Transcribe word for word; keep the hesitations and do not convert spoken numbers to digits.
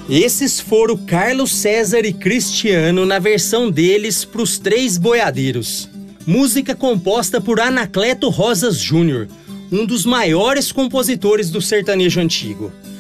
Esses foram Carlos César e Cristiano na versão deles pros Três Boiadeiros. Música composta por Anacleto Rosas Júnior, um dos maiores compositores do sertanejo antigo.